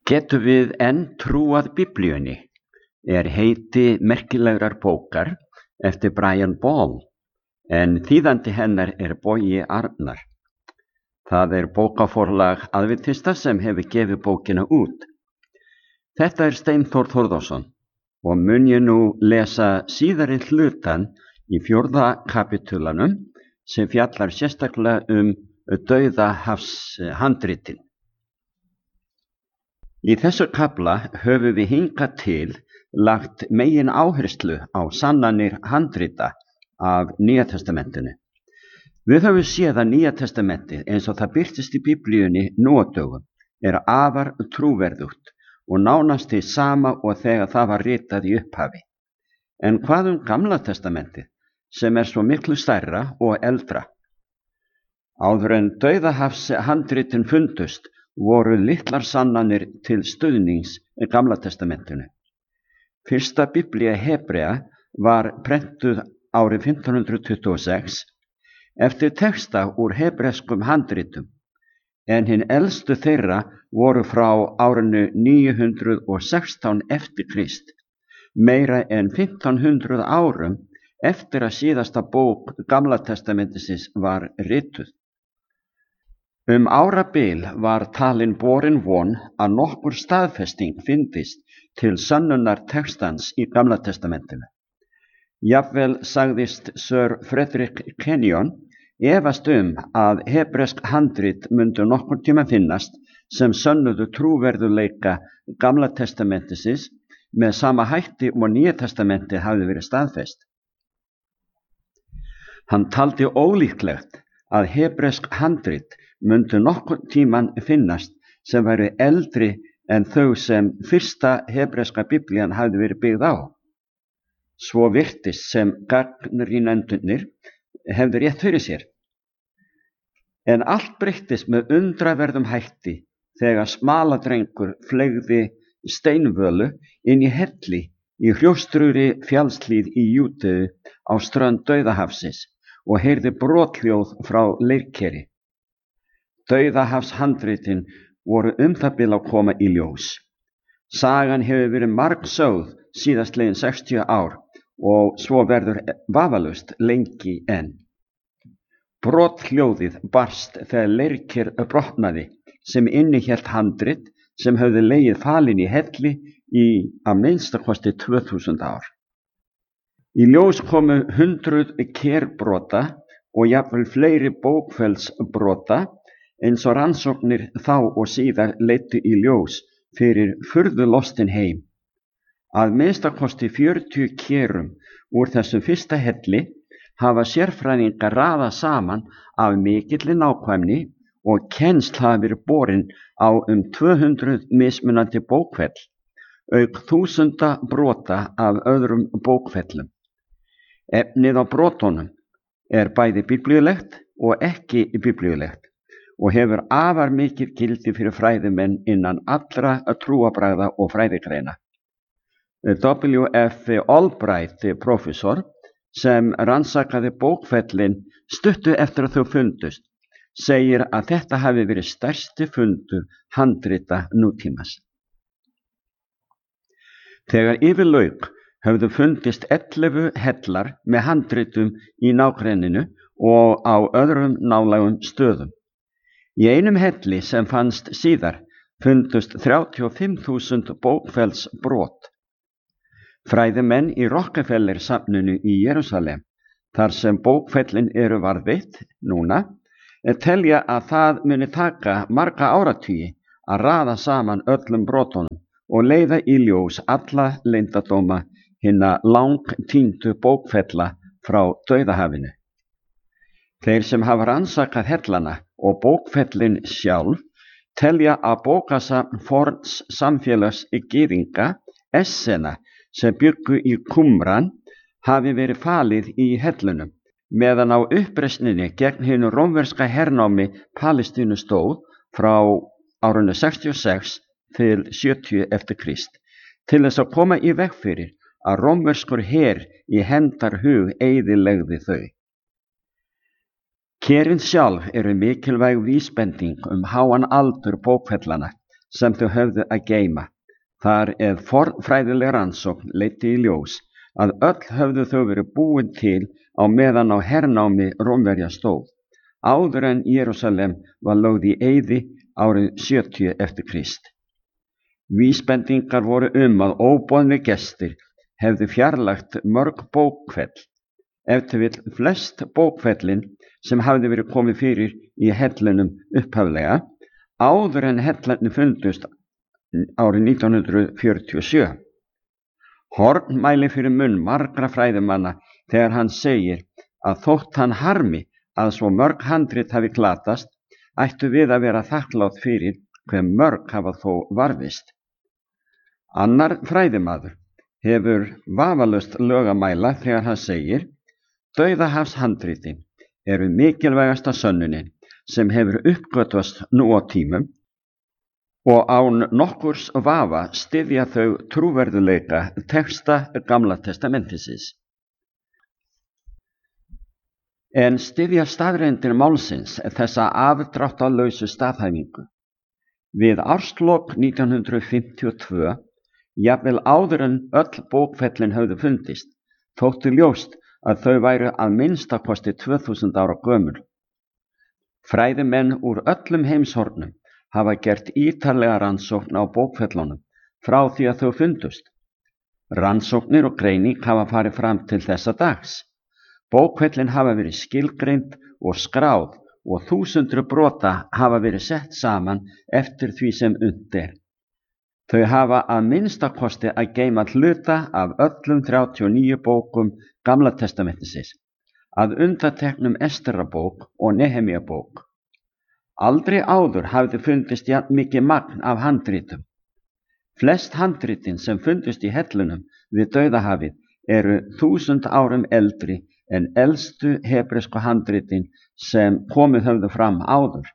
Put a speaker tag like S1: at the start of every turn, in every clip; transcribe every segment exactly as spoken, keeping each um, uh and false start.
S1: Getum við enn trúað Biblíunni? Er heiti merkilegrar bókar eftir Brian Ball, en þýðandi hennar er Bogi Arnar. Það er bókaforlag Aðventista sem hefur gefið bókina út. Þetta er Steinþór Þórðarson og mun ég nú lesa síðari hlutan í fjórða kapítulanum sem fjallar sérstaklega um Dauðahafshandritin. Í þessu kafla höfum við hingað til lagt megin áherslu á sannanir handrita af Nýja testamentinu. Við höfum séð að Nýja testamentið eins og það birtist í Biblíunni nú á dögum er afar trúverðugt og nánast hið sama og þegar það var ritað í upphafi. En hvað um Gamla testamentið sem er svo miklu stærra og eldra? Áður en Dauðahafshandritin fundust voru litlar sannanir til stuðnings í Gamla testamentinu. Fyrsta Biblía Hebrea var prentuð árið fimmtán hundruð tuttugu og sex eftir texta úr hebreskum handritum, en hin elstu þeirra voru frá árinu níu hundruð og sextán eftir Krist, meira en fimmtán hundruð árum eftir að síðasta bók Gamla testamentisins var rituð. Um árabil var talin borin von að nokkur staðfesting fyndist til sönnunar textans í Gamla testamentinu. Jafnvel sagðist Sir Frederick Kenyon efast um að hebresk handrit myndu nokkur tíma finnast sem sönnuðu trúverðuleika Gamla testamentisins með sama hætti og Nýja testamentið hafði verið staðfest. Hann taldi ólíklegt að hebresk handrit myndu nokkur tíman finnast sem væri eldri en þau sem fyrsta hebreska biblían hafði verið byggð á. Svo virtist sem gagnrýnendurnir hefðu rétt fyrir sér. En allt breyttist með undraverðum hætti þegar smaladrengur fleygði steinvölu inn í helli í hrjóstrugri fjallshlíð í Júdeu á strönd Dauðahafsins og heyrði brothljóð frá leirkeri. Dauðahafshandritin voru um það bil að koma í ljós. Sagan hefur verið margsögð síðastliðin sextíu ár og svo verður vafalaust lengi enn. Brothljóðið barst þegar leirker brotnaði sem innihélt handrit sem höfðu legið falin í helli í að minnsta kosti tvö þúsund ár. Í ljós komu hundruð kerbrota og jafnvel fleiri bókfellsbrota eins og rannsóknir þá og síðar leiddu í ljós fyrir furðulostin heim. Að minnsta kosti fjörutíu kerum úr þessum fyrsta helli hafa sérfræðingar raðað saman af mikilli nákvæmni og kennsl hafa verið borin á um tvö hundruð mismunandi bókfell, auk þúsunda brota af öðrum bókfellum. Efnið á brotunum er bæði biblíulegt og ekki biblíulegt og hefur afar mikið gildi fyrir fræðimenn innan allra trúarbragða og fræðigreina. W F Albright, prófessor, sem rannsakaði bókfellin stuttu eftir að þau fundust, segir að þetta hafi verið stærsti fundur handrita nútímas. Þegar yfir lauk höfðu fundist ellefu hellar með handritum í nágrenninu og á öðrum nálægum stöðum. Í einum helli sem fannst síðar fundust þrjátíu og fimm þúsund bókfellsbrot. Fræðimenn í Rockefeller safninu í Jerúsalem, þar sem bókfellin eru varðveitt núna, telja að það muni taka marga áratugi að raða saman öllum brotunum og leiða í ljós alla leyndardóma hinna langtíndu bókfella frá Dauðahafinu. Þeir sem hafa rannsakað hellana og bókfellin sjálf telja að bókasafn forns samfélags gyðinga, Essena, sem bjuggu í Qumran, hafi verið falið í hellunum, meðan á uppreisninni gegn hinu rómverska hernámi Palestínu stóð frá árinu sextíu og sex til sjötíu eftir Krist, til þess að koma í veg fyrir að rómverskur her í hendarhug eyðilegði þau. Kerin sjálf eru mikilvæg vísbending um háan aldur bókfellana sem þau höfðu að geyma, þar eð fornfræðileg rannsókn leiddi í ljós að öll höfðu þau verið búin til á meðan á hernámi Rómverja stóð, áður en Jerúsalem var lögð í eyði árið sjötíu eftir Krist. Vísbendingar voru um að óboðnir gestir hefðu fjarlægt mörg bókfell, ef til vill flest bókfellin sem hafði verið komið fyrir í hellunum upphaflega, áður en hellarnir fundust árið nítján hundruð fjörutíu og sjö. Horn mælir fyrir munn margra fræðimanna þegar hann segir að þótt hann harmi að svo mörg handrit hafi glatast, ættu við að vera þakklátt fyrir hve mörg hafa þó varðist. Annar fræðimaður hefur vafalaust lög að mæla þegar hann segir: Dauðahafshandritin eru mikilvægasta sönnunin sem hefur uppgötvast nú á tímum og án nokkurs vafa styðja þau trúverðuleika texta Gamla testamentisins. En styðja staðreyndir málsins þessa afdráttarlausu staðhæfingu. Við árslok nítján hundruð fimmtíu og tvö, jafnvel áður en öll bókfellin höfðu fundist, þótti ljóst að þau væru að minnsta kosti tvö þúsund ára gömul. Fræðimenn úr öllum heimshornum hafa gert ítarlega rannsókn á bókfellunum frá því að þau fundust. Rannsóknir og greining hafa farið fram til þessa dags. Bókfellin hafa verið skilgreind og skráð og þúsundur brota hafa verið sett saman eftir því sem unnt er. Þau hafa að minnsta kosti að geyma hluta af öllum þrjátíu og níu bókum Gamla testamentisins, að undanteknum Esterabók og Nehemíabók. Aldrei áður hafði fundist jafn mikið magn af handritum. Flest handritin sem fundust í hellunum við Dauðahafið eru þúsund árum eldri en elstu hebresku handritin sem komið höfðu fram áður.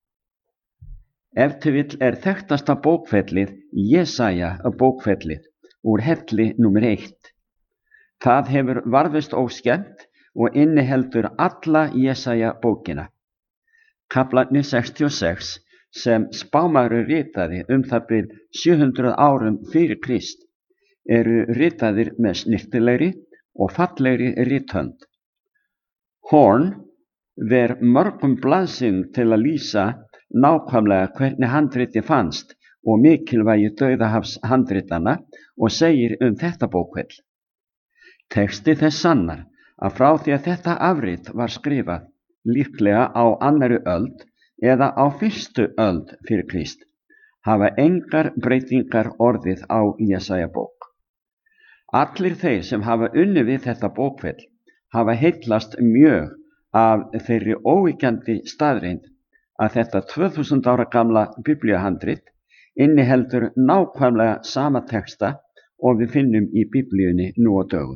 S1: Ef til vill er þekktasta bókfellið Jesaja bókfellið úr helli númer eitt. Það hefur varðist óskemmt og inniheldur alla Jesaja bókina. Kaflarnir sextíu og sex sem spámaður ritaði um það bil sjö hundruð árum fyrir Krist eru ritaðir með snyrtilegri og fallegri rithönd. Horn ver mörgum blaðsíðum til að lýsa nákvæmlega hvernig handriti fannst og mikilvægi Dauðahafshandritana og segir um þetta bókfell. Texti þess sannar að frá því að þetta afrit var skrifað líklega á annarri öld eða á fyrstu öld fyrir Krist hafa engar breytingar orðið á Jesaja bók. Allir þeir sem hafa unnið við þetta bókfell hafa heillast mjög af þeirri óyggjandi staðreynd að þetta tvö þúsund ára gamla biblíuhandrit inniheldur nákvæmlega sama texta og við finnum í biblíunni nú á dögum.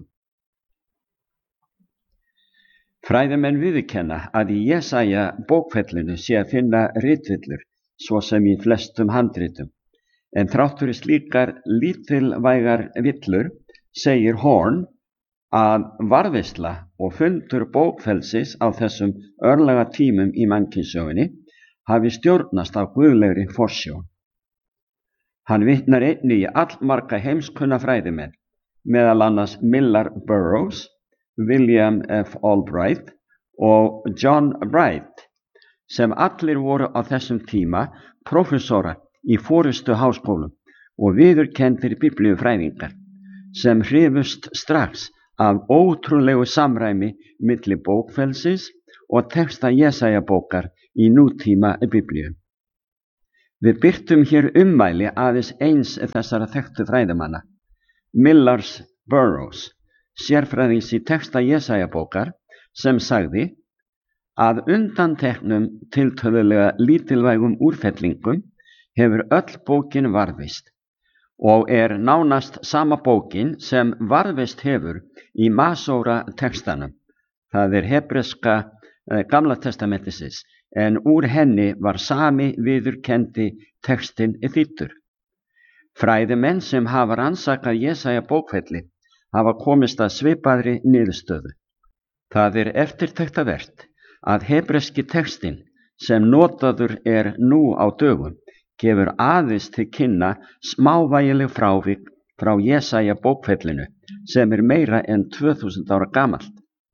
S1: Fræðimenn viðurkenna að í Jesaja bókfellinu sé að finna ritvillur svo sem í flestum handritum, en þrátt fyrir slíkar lítilvægar villur segir Horn að varðveisla og fundur bókfellsins á þessum örlaga tímum í mannkynssögunni hafi stjórnast af guðlegri forsjón. Hann vitnar einnig í allmarga heimskunna fræðimenn, meðal annars Millard Burroughs, William F. Albright og John Bright, sem allir voru á þessum tíma prófessorar í forystu háskólum og viðurkenndir biblíufræðingar, sem hrifust strax af ótrúlegu samræmi milli bókfellsins og texta Jesaja bókar í nútíma biblíu. Við birtum hér ummæli aðeins eins þessara þekktu fræðimanna, Millard Burroughs, sérfræðings í texta Jesaja bókar, sem sagði að undanteknum tiltölulega lítilvægum úrfellingum hefur öll bókin varðveist og er nánast sama bókin sem varðveist hefur í Masóra textanum, það er hebreska eh, Gamla testamentisins, en úr henni var sami viðurkenndi textin þýddur. Fræðimenn sem hafa rannsakað Jesaja bókfelli hafa komist að svipaðri niðurstöðu. Það er eftirtektarvert að hebreski textin sem notaður er nú á dögum gefur aðeins til kynna smávægileg frávik frá Jesaja bókfellinu sem er meira en tvö þúsund ára gamalt.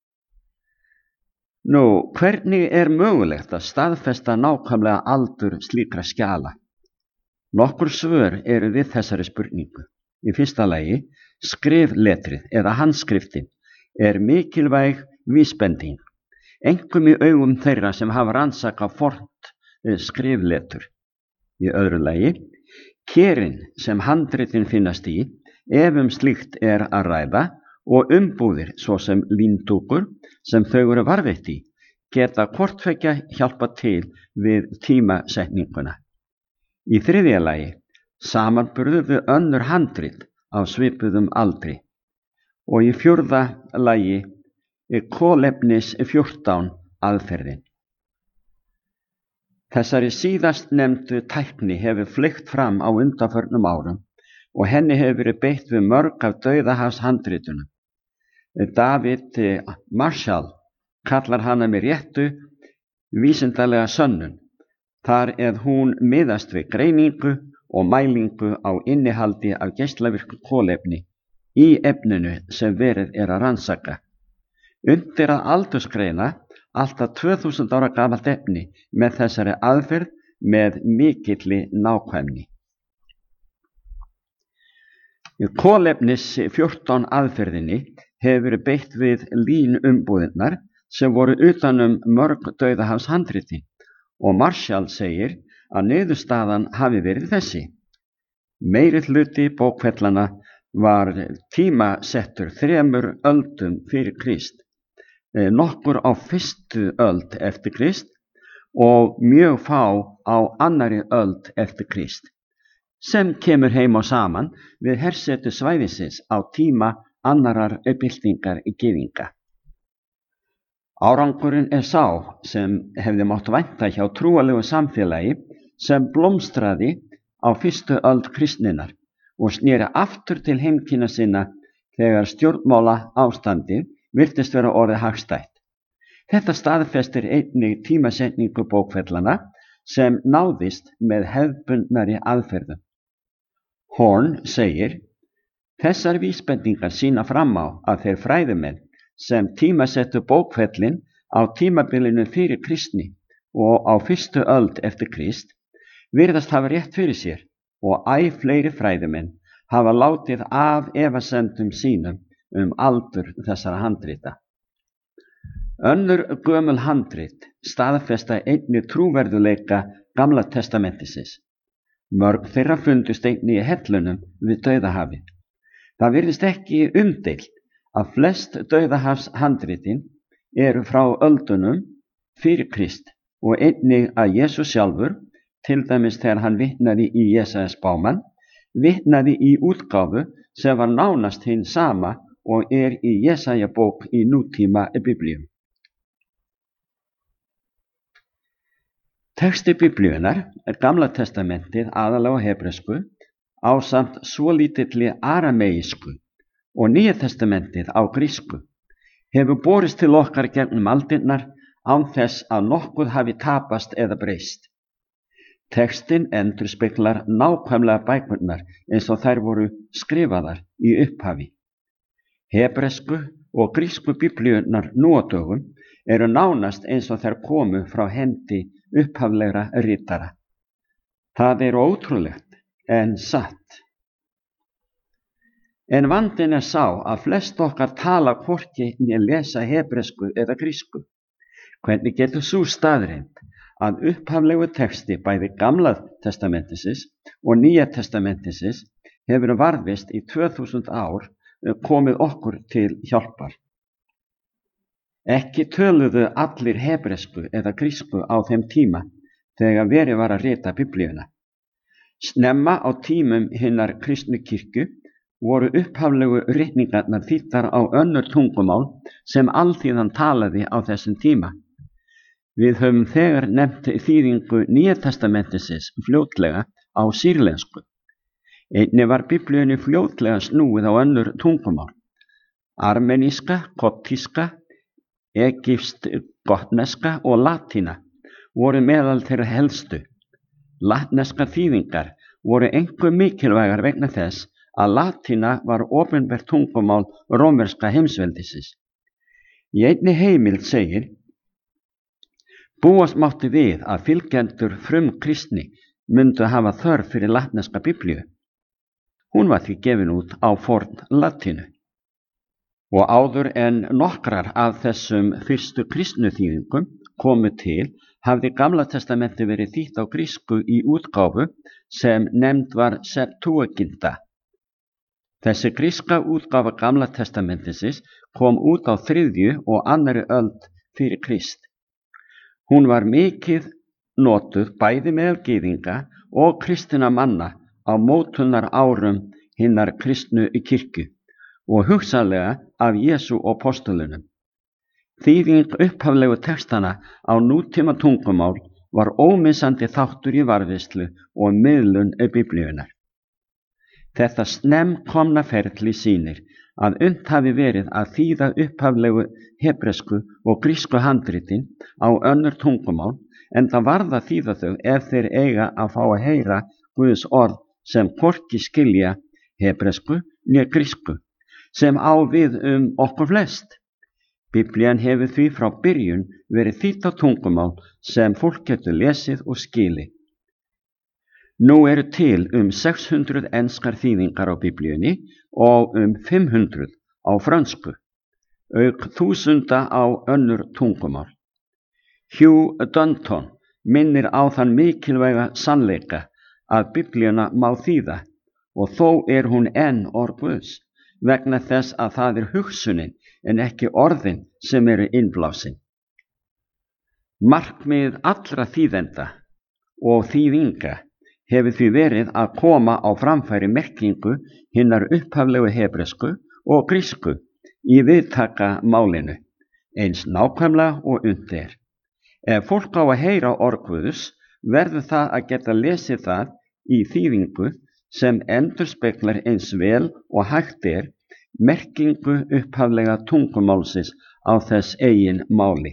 S1: Nú, hvernig er mögulegt að staðfesta nákvæmlega aldur slíkra skjala? Nokkur svör eru við þessari spurningu. Í fyrsta lagi, skrifletrið eða handskriftin er mikilvæg vísbending, einkum í augum þeirra sem hafa rannsakað fornt skrifletur. Í öðru lagi, kerin sem handritin finnast í, ef um slíkt er að ræða, og umbúðir svo sem líndúkur sem þau eru varðveitt í, geta hvort tveggja hjálpa til við tímasetninguna. Í þriðja lagi, samanburður við önnur handrit á svipuðum aldri. Og í fjórða lagi, kolefnis fjórtán aðferðin. Þessari síðast nefndu tækni hefur fleygt fram á undanförnum árum og henni hefur verið beitt við mörg af Dauðahafs handritunum. David Marshall kallar hana með réttu vísindalega sönnun, þar eð hún miðast við greiningu og mælingu á innihaldi af geislavirku kolefni í efninu sem verið er að rannsaka. Undir að aldursgreina allt að tvö þúsund ára gamalt efni með þessari aðferð með mikilli nákvæmni. Kolefnis fjórtán aðferðinni hefur verið beitt við línumbúðirnar sem voru utanum mörg Dauðahafs handritin og Marshall segir að niðurstaðan hafi verið þessi. Meiri hluti bókfellana var tímasettur þremur öldum fyrir Krist, nokkur á fyrstu öld eftir Krist og mjög fá á annari öld eftir Krist, sem kemur heim og saman við hersetu svæðisins á tíma annarar byltingar í gyðinga. Árangurinn er sá sem hefði mátt vænta hjá trúalegu samfélagi sem blómstraði á fyrstu öld kristninnar og sneri aftur til heimkynna sinna þegar stjórnmála ástandið virtist vera orðið hagstætt. Þetta staðfestir einnig tímasetningu bókfellana sem náðist með hefðbundnari aðferðum. Horn segir, þessar vísbendingar sýna fram á að þeir fræðimenn sem tímasettu bókfellin á tímabilinu fyrir kristni og á fyrstu öld eftir Krist virðast hafa rétt fyrir sér og æ fleiri fræðimenn hafa látið af efasemdum sínum um aldur þessara handrita. Önnur gömul handrit staðfesta einnig trúverðuleika Gamla testamentisins. Mörg þeirra fundust einnig í hellunum við Dauðahafið. Það virðist ekki umdeilt að flest Dauðahafs handritin eru frá öldunum fyrir Krist og einnig að Jesús sjálfur, til dæmis þegar hann vitnaði í Jesaja spámann, vitnaði í útgáfu sem var nánast hinn sama og er í Jesaja bók í nútíma Biblíum. Texti Biblíunar er Gamla testamentið aðalega á hebresku ásamt svolítilli arameísku og Nýja testamentið á grísku hefur borist til okkar gegnum aldirnar án þess að nokkuð hafi tapast eða breyst. Textin endurspeglar nákvæmlega bækurnar eins og þær voru skrifaðar í upphafi. Hebresku og grísku biblíurnar nú á dögum eru nánast eins og þær komu frá hendi upphaflegra ritara. Það er ótrúlegt en satt. En vandinn er sá að flest okkar tala hvorki né lesa hebresku eða grísku. Hvernig getur sú staðreynd að upphaflegu texti bæði Gamla testamentisins og Nýja testamentisins hefur varðveist í tvö þúsund ár komið okkur til hjálpar. Ekki töluðu allir hebresku eða grísku á þeim tíma þegar verið var að rita Biblíuna. Snemma á tímum hinnar kristnu kirkju voru upphaflegu ritningarnar þýddar á önnur tungumál sem alþýðan talaði á þessum tíma. Við höfum þegar nefnt þýðingu Nýja testamentisins fljótlega á sýrlensku. Einnig var Biblíunni fljótlega snúið á önnur tungumál. Armeníska, koptíska, egypst, gotneska og latína voru meðal þeirra helstu. Latneskar þýðingar voru einkum mikilvægar vegna þess að latína var opinbert tungumál rómverska heimsveldisins. Í einni heimild segir: Búast mátti við að fylgjendur frumkristni myndu hafa þörf fyrir latneska biblíu. Hún var því gefin út á forn latínu. Og áður en nokkrar af þessum fyrstu kristnu þýðingum komu til, hafði Gamla testamenti verið þýtt á grísku í útgáfu sem nefnd var Septuaginta. Þessi gríska útgáfa Gamla testamentisins kom út á þriðju og annarri öld fyrir Krist. Hún var mikið notuð bæði meðal gyðinga og kristinna manna á mótunar árum hinnar kristnu kirkju og hugsanlega af Jesú og postulunum. Þýðing upphaflegu textana á nútíma tungumál var ómissandi þáttur í varðveislu og miðlun biblíunnar. Þetta snemmkomna ferli sýnir að unnt hafi verið að þýða upphaflegu hebresku og grísku handritin á önnur tungumál, en það varð að þýða þau ef þeir eiga að fá að heyra Guðs orð sem hvorki skilja hebresku né grísku, sem á við um okkur flest. Biblían hefur því frá byrjun verið þýdd á tungumál sem fólk getur lesið og skilið. Nú eru til um sex hundruð enskar þýðingar á biblíunni og um fimm hundruð á frönsku, auk þúsunda á önnur tungumál. Hugh Dunton minnir á þann mikilvæga sannleika að biblíuna má þýða, og þó er hún enn orð Guðs, vegna þess að það er hugsunin en ekki orðin sem eru innblásin. Markmið allra þýðenda og þýðinga hefur því verið að koma á framfæri merkingu hinnar upphaflegu hebresku og grísku í viðtaka málinu, eins nákvæmlega og unnt er. Ef fólk á að heyra orð Guðs, verður það að geta lesið það í þýðingu sem endurspeglar eins vel og hægt er merkingu upphaflega tungumálsins á þess eigin máli.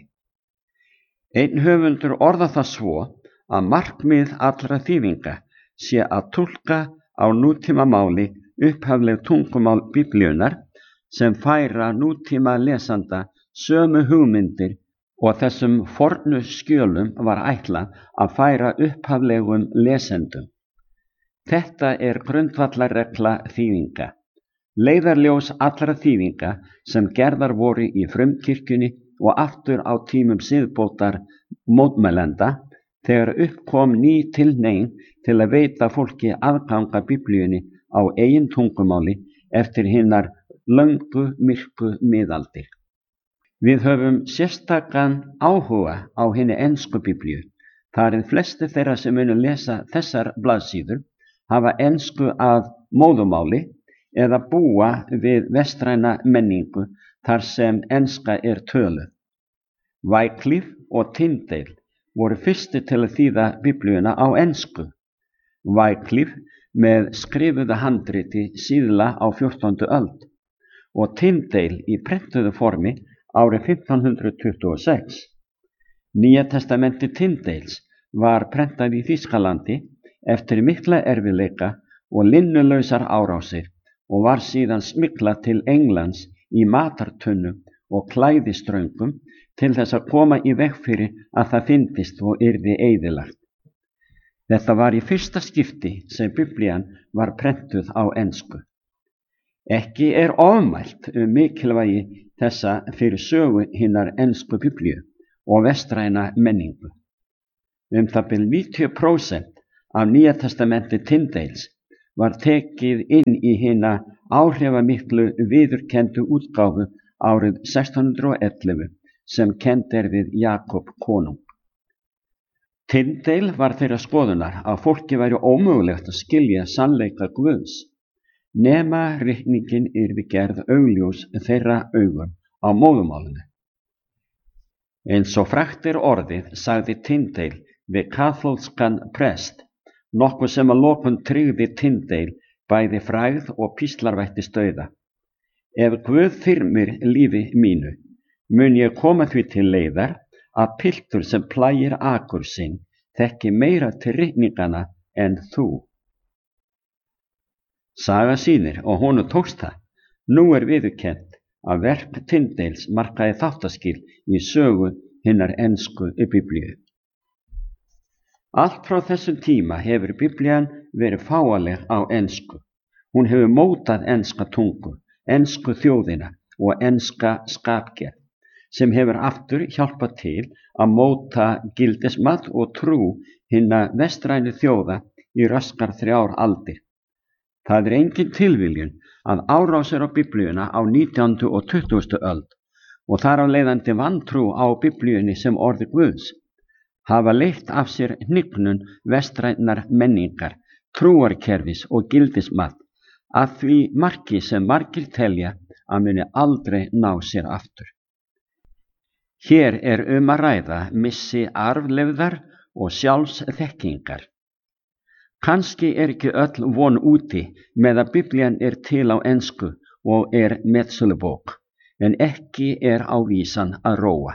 S1: Einn höfundur orða það svo að markmið allra þýðinga sé að túlka á nútíma máli upphafleg tungumál biblíunnar sem færa nútíma lesanda sömu hugmyndir og þessum fornu skjölum var ætlað að færa upphaflegum lesendum. Þetta er grundvallarregla þýðinga. Leiðarljós allra þýðinga sem gerðar voru í frumkirkjunni og aftur á tímum siðbótar mótmælenda, þegar upp kom ný tilhneiging til að veita fólki aðganga biblíunni á eigin tungumáli eftir hinnar löngu myrku miðaldir. Við höfum sérstakan áhuga á hinni ensku biblíu, þar er flesti þeirra sem munu lesa þessar blaðsíður hafa ensku að móðumáli eða búa við vestræna menningu þar sem enska er töluð. Wycliffe og Tyndale voru fyrsti til að þýða biblíuna á ensku. Wycliffe með skrifuðu handriti síðla á fjórtándu öld og Tyndale í prentuðu formi árið fimmtán hundruð tuttugu og sex. Nýja testamenti Tyndales var prentað í Þýskalandi eftir mikla erfiðleika og linnulausar árásir og var síðan smyglað til Englands í matartunnum og klæðiströngum til þess að koma í veg fyrir að það fyndist og yrði eyðilagt. Þetta var í fyrsta skipti sem biblían var prentuð á ensku. Ekki er ofmælt um mikilvægi þessa fyrir sögu hinnar ensku biblíu og vestræna menningu. Um það bil níutíu prósent af Nýja testamenti Tyndales var tekið inn í hina áhrifamiklu viðurkenndu útgáfu árið sextán hundruð og ellefu sem kennd er við Jakob konung. Tyndale var þeirra skoðunar að fólki væri ómögulegt að skilja sannleika Guðs, nema ritningin yrði gerð augljós þeirra augum á móðumálinu. Eins og frægt er orðið, sagði Tyndale við kaþólskan prest, nokkuð sem að lokum tryggði Tyndale bæði frægð og píslarvætti stauða. Ef Guð þyrmir lífi mínu, mun ég koma því til leiðar að piltur sem plægir akur sinn þekki meira til ritninganna en þú. Saga sýnir og honum tókst það. Nú er viðurkennt að verk Tyndales markaði þáttaskil í sögu hinnar ensku Biblíu. Allt frá þessum tíma hefur Biblían verið fáanleg á ensku. Hún hefur mótað enska tungu, ensku þjóðina og enska skapgerð, sem hefur aftur hjálpað til að móta gildismat og trú hinna vestrænu þjóða í raskar þrjár aldir. Það er engin tilviljun að árásir á Biblíuna á nítjándu og tuttugustu öld og þar af leiðandi vantrú á Biblíunni sem orði Guðs hafa leitt af sér hnignun vestrænar menningar, trúarkerfis og gildismat að því marki sem margir telja að muni aldrei ná sér aftur. Hér er um að ræða missi arfleifðar og sjálfsþekkingar. Kannski er ekki öll von úti með að Biblían er til á ensku og er metsölubók, en ekki er á vísan að róa.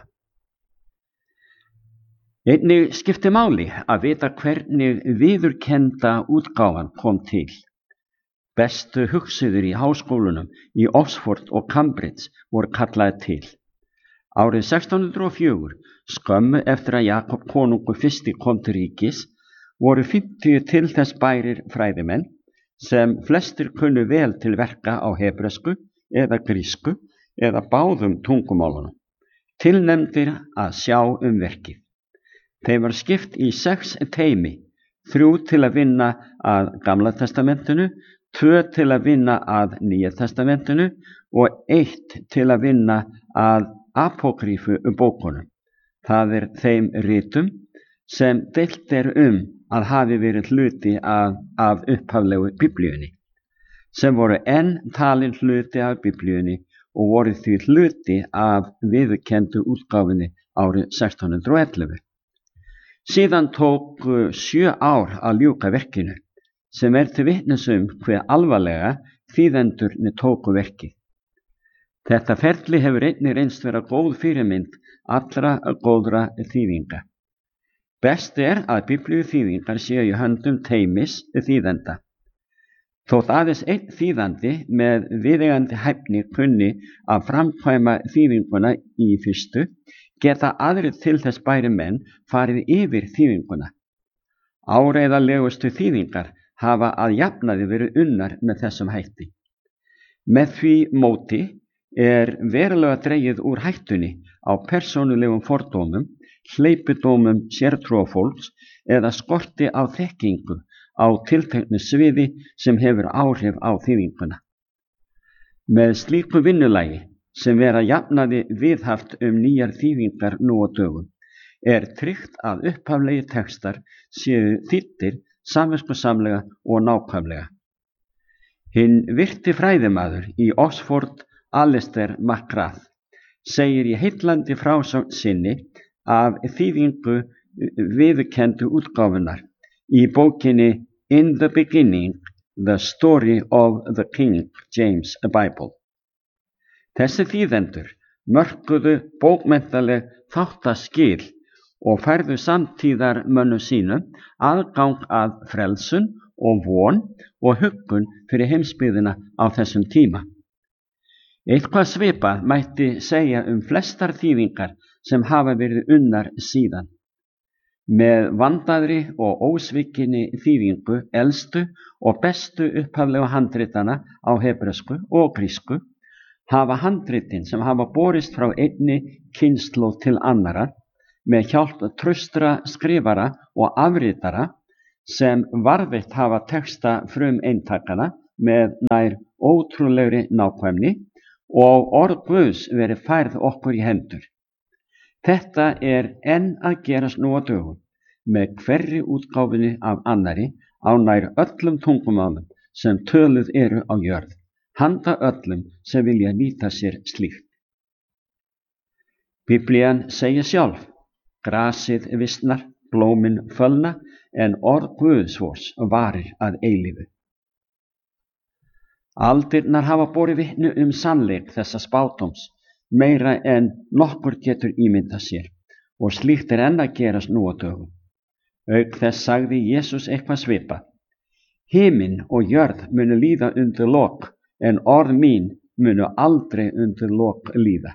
S1: Einnig skiptir máli að vita hvernig viðurkennda útgáfan kom til. Bestu hugsuður í háskólunum í Oxford og Cambridge voru kallaðir til. Árið sextán hundruð og fjögur, skömmu eftir að Jakob konungur fyrsti kom til ríkis, voru fimmtíu til þess bærir fræðimenn sem flestir kunnu vel til verka á hebresku eða grísku eða báðum tungumálunum, tilnefndir að sjá um verkið. Þeim var skipt í sex teymi, þrjú til að vinna að Gamla testamentinu, tvö til að vinna að Nýja testamentinu og eitt til að vinna að apokrífu bókunum. Það er þeim ritum sem deilt er um að hafi verið hluti af, af upphaflegu Biblíunni, sem voru enn talin hluti af Biblíunni og voru því hluti af viðurkenndu útgáfinni árið sextán hundruð og ellefu. Síðan tók sjö ár að ljúka verkinu, sem er til vitnis um hve alvarlega þýðendurnir tóku verkið. Þetta ferli hefur einnig reynst vera góð fyrirmynd allra góðra þýðinga. Best er að biblíu þýðingar séu í höndum teymis þýðenda. Þótt aðeins einn þýðandi með viðeigandi hæfni kunni að framkvæma þýðinguna í fyrstu, geta aðrir til þess bæri menn farið yfir þýðinguna. Áreiðanlegustu þýðingar hafa að jafnaði verið unnar með þessum hætti. Með því móti er verulega dregið úr hættunni á persónulegum fordómum, hleypidómum sértrúarfólks eða skorti á þekkingu á tilteknu sviði sem hefur áhrif á þýðinguna. Með slíku vinnulagi sem vera jafnaði viðhaft um nýjar þýðingar nú á dögum er tryggt að upphaflegi textar séu þýddir samviskusamlega og nákvæmlega. Hinn virti fræðimaður í Oxford, Alistair McGrath, segir í heillandi frásögn sinni af þýðingu viðurkenndu útgáfunnar í bókinni In the Beginning, The Story of the King James Bible. Þessi þýðendur mörkuðu bókmenntaleg þáttaskil og færðu samtíðar mönnum sínum aðgang að frelsun og von og huggun fyrir heimsbyggðina á þessum tíma. Eitthvað svipað mætti segja um flestar þýðingar sem hafa verið unnar síðan. Með vandaðri og ósvikinni þýðingu elstu og bestu upphaflegu handritana á hebresku og grísku hafa handritin sem hafa borist frá einni kynslóð til annarra með hjálp traustra skrifara og afritara sem varðveitt hafa texta frum eintakana með nær ótrúlegri nákvæmni og orð Guðs verið færð okkur í hendur. Þetta er enn að gerast nú á dögum með hverri útgáfinni af annari á nær öllum tungumálum sem töluð eru á jörð, handa öllum sem vilja nýta sér slíkt. Biblían segir sjálf, grasið visnar, blómin fölna, en orð Guðs varir að eilífu. Aldirnar hafa borið vitni um sannleik þessa spádóms, meira en nokkur getur ímyndað sér, og slíkt er enn að gerast nú á dögum. Auk þess sagði Jesús eitthvað svipað. Himinn og jörð munu líða undir lok, en orð mín munu aldrei undir lok líða.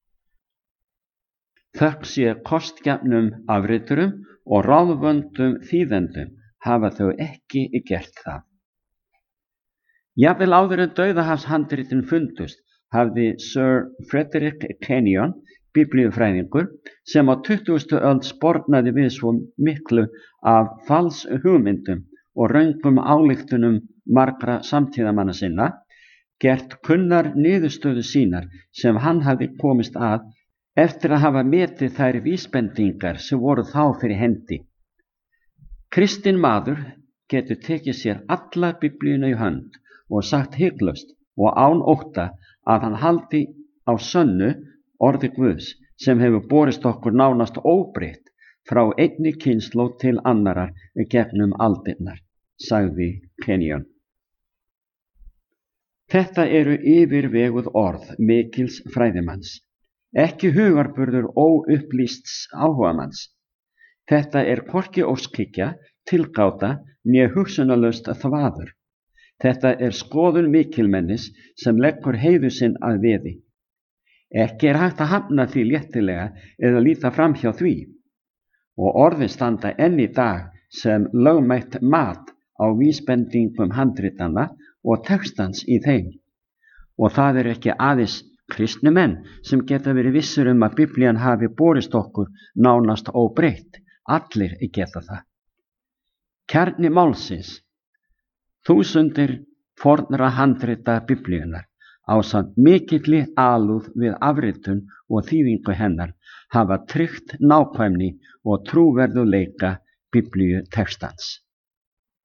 S1: Þökk sé kostgjafnum afriturum og ráðvöndum þýðendum hafa þau ekki gert það. Jafnvel áður en dauðahafshandritin fundust hafði Sir Frederick Kenyon, biblíufræðingur, sem á tuttugustu öld spornaði við svo miklu af fals hugmyndum og röngum ályktunum margra samtíðamanna sinna, gert kunnar niðurstöðu sínar sem hann hafði komist að eftir að hafa metið þær vísbendingar sem voru þá fyrir hendi. Kristinn maður getur tekið sér alla biblíuna í hönd og sagt hygglust og án ótta að hann haldi á sönnu orði Guðs sem hefur borist okkur nánast óbreytt frá einni kynslóð til annarar gegnum aldirnar, sagði Kenyon. Þetta eru yfirveguð orð mikils fræðimanns, ekki hugarburður óupplýsts áhugamanns. Þetta er hvorki óskhyggja, tilgáta né hugsunarlaust þvaður. Þetta er skoðun mikilmennis sem leggur heiður sinn að veði. Ekki er hægt að hafna því léttilega eða líta fram hjá því. Og orðin standa enn í dag sem lögmætt mat á vísbendingum handritanna og textans í þeim. Og það er ekki aðeins kristni menn sem geta verið vissir um að Biblían hafi borist okkur nánast óbreytt. Allir geta það. Kjarni málsins. Þúsundir fornra handrita Biblíunar ásamt mikilli alúð við afritun og þýðingu hennar hafa tryggt nákvæmni og trúverðugleika Biblíu textans.